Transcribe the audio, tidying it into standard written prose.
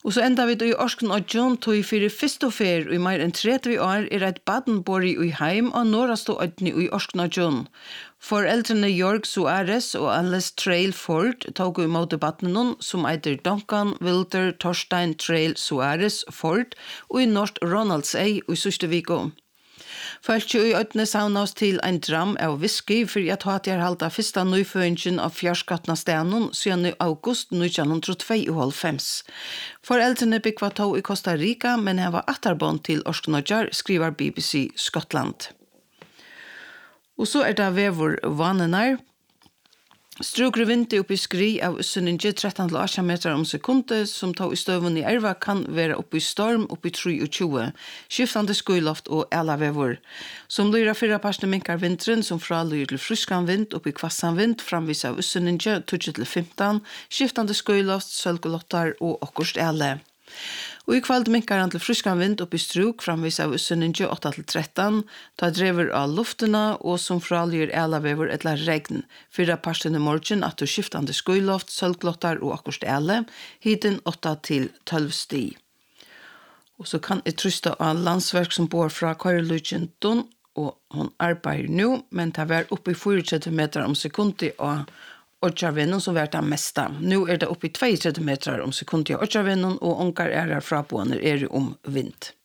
Og så enda vi i Orsken og John tog for første fer i mer enn 30 år et baden bor i heim og norraste ødni i Orsken og John. Foreldrene Jörg Suarez og Alice Trail Ford tog imot badenen som eiter Duncan Wilder Torstein Trail Suarez Ford og i norsk Ronalds ei i sørste viko. Følte i ødne sauna oss til en dram av whisky for jeg tar at jeg halda første nøyføringen av fjerskattene stenen siden i august 1992. Foreldrene bygva tog i Costa Rica, men jeg var atterbånd til Orskenodjar, skriver BBC Skottland. Og så det vevor vanenar. Strugre vindi oppi skri av usseninge 13-18 meter sekundet, som tog i støven i erva kan være oppi storm oppi 23, skiftande skuiloft og elavevor. Som lyra 4 parsne minkar vinteren, som fralyr til fruskan vind oppi kvassan vind, framvis av usseninge 20-15, skiftande skuiloft, sølgolottar og okkurst ele. Og i kveld minkar han til fruskan vind oppi struk, framvis av usseninge 8-13, ta drever av luftena og som fralyr elavevor etla regn. 4 parsne morgen at du skiftande skuiloft, sølglottar og akkurst ele, hiten 8-12 sti. Og så kan jeg trusta av landsverk som bor fra Kajrlujentun, og hun arbeider nå, men det var oppi 34 meter sekundet og Odjarvinnen som var det mesta. Nå det oppi 32 meter sekundet og Odjarvinnen, og onkar fraboende om vind.